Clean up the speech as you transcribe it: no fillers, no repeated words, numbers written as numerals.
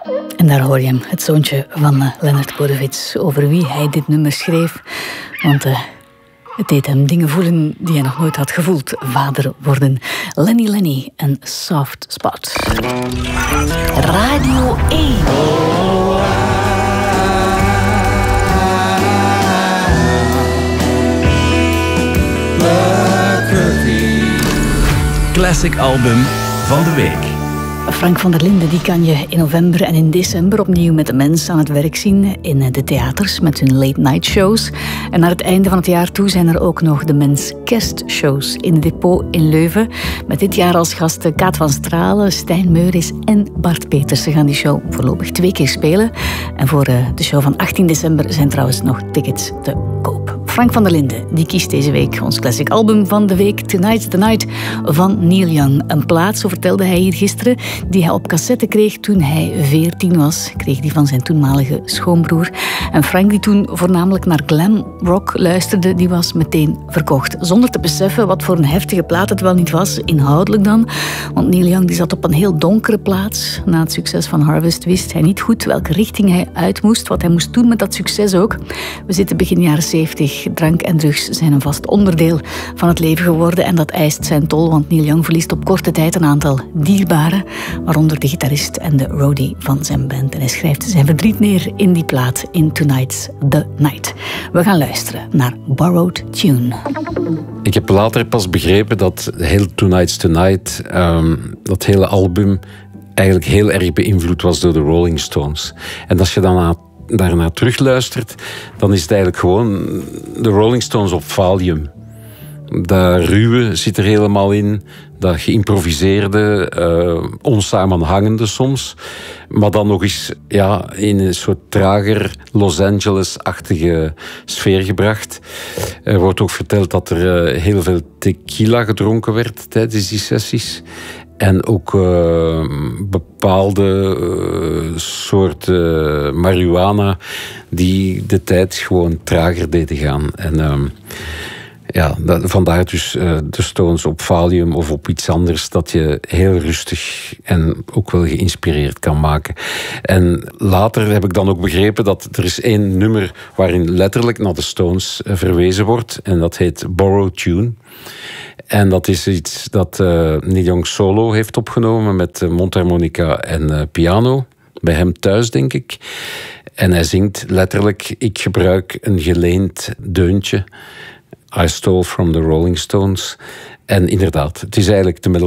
En daar hoor je hem, het zoontje van Leonard Korovits, over wie hij dit nummer schreef. Want het deed hem dingen voelen die hij nog nooit had gevoeld. Vader worden. Lenny en Soft Spot. Radio 1. Classic album van de week. Frank van der Linden die kan je in november en in december opnieuw met de Mens aan het werk zien in de theaters met hun late night shows. En naar het einde van het jaar toe zijn er ook nog de Mens kerstshows in het Depot in Leuven. Met dit jaar als gasten Kaat van Stralen, Stijn Meuris en Bart Peters. Ze gaan die show voorlopig 2 keer spelen. En voor de show van 18 december zijn trouwens nog tickets te koop. Frank van der Linden die kiest deze week ons classic album van de week, Tonight's the Night van Neil Young. Een plaat, zo vertelde hij hier gisteren, die hij op cassette kreeg toen hij 14 was. Kreeg die van zijn toenmalige schoonbroer. En Frank, die toen voornamelijk naar glam rock luisterde, die was meteen verkocht. Zonder te beseffen wat voor een heftige plaat het wel niet was, inhoudelijk dan. Want Neil Young die zat op een heel donkere plaats. Na het succes van Harvest wist hij niet goed welke richting hij uit moest, wat hij moest doen met dat succes ook. We zitten begin jaren 70. Drank en drugs zijn een vast onderdeel van het leven geworden en dat eist zijn tol, want Neil Young verliest op korte tijd een aantal dierbaren, waaronder de gitarist en de roadie van zijn band. En hij schrijft zijn verdriet neer in die plaat, in Tonight's the Night. We gaan luisteren naar Borrowed Tune. Ik heb later pas begrepen dat heel Tonight's the Night, dat hele album, eigenlijk heel erg beïnvloed was door de Rolling Stones. En als je dan daarna terugluistert, dan is het eigenlijk gewoon de Rolling Stones op Valium. Dat ruwe zit er helemaal in, dat geïmproviseerde, onsamenhangende soms, maar dan nog eens in een soort trager Los Angeles-achtige sfeer gebracht. Er wordt ook verteld dat er heel veel tequila gedronken werd tijdens die sessies. En ook bepaalde soorten marihuana die de tijd gewoon trager deden gaan. En vandaar dus de Stones op Valium of op iets anders dat je heel rustig en ook wel geïnspireerd kan maken. En later heb ik dan ook begrepen dat er is 1 nummer waarin letterlijk naar de Stones verwezen wordt. En dat heet Borrowed Tune. En dat is iets dat Neil Young solo heeft opgenomen met mondharmonica en piano. Bij hem thuis, denk ik. En hij zingt letterlijk, ik gebruik een geleend deuntje. I stole from the Rolling Stones. En inderdaad, het is eigenlijk de melodie